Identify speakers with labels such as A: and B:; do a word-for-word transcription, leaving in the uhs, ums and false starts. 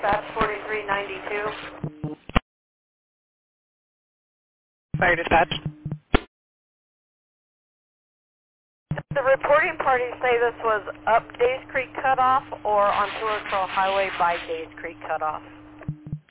A: dispatch forty-three ninety-two.
B: Fire dispatch.
A: The reporting parties say this was up Days Creek Cutoff or on Tour Trail Highway by Days Creek Cutoff.